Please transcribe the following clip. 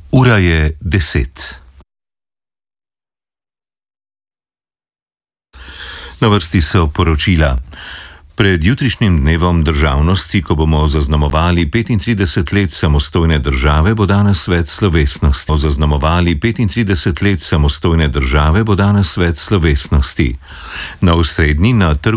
Ura je 10. Na vrsti so poročila. Pred jutrišnjim dnevom državnosti, ko bomo zaznamovali 35 let samostojne države, bo danes več slovesnosti. Na osrednji na trgu